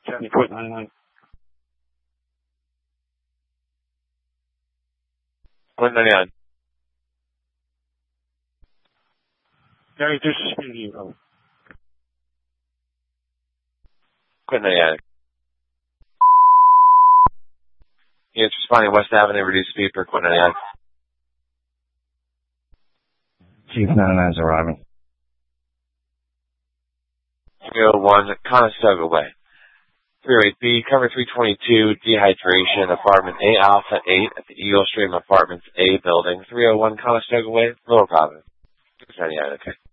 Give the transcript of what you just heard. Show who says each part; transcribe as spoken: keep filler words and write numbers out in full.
Speaker 1: seventy point nine nine.
Speaker 2: Quit ninety-nine.
Speaker 1: Gary, this is speaking. Oh.
Speaker 2: Quit ninety-nine. Units responding West Avenue, reduced speed per Quit ninety-nine.
Speaker 3: Chief ninety-nine is arriving.
Speaker 2: three oh one Conestoga Way. three oh eight B, cover three twenty-two, dehydration, apartment A Alpha eight at the Eagle Stream Apartments A building, three oh one Conestoga Way, Lower Providence. ninety-nine, okay.